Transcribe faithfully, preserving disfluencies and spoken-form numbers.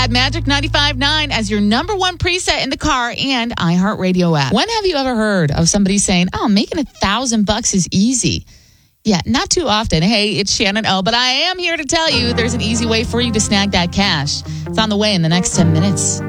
had Magic ninety-five point nine as your number one preset in the car and iHeartRadio app. When have you ever heard of somebody saying, oh, making a thousand bucks is easy? Yeah, not too often. Hey, it's Shannon O, but I am here to tell you there's an easy way for you to snag that cash. It's on the way in the next ten minutes.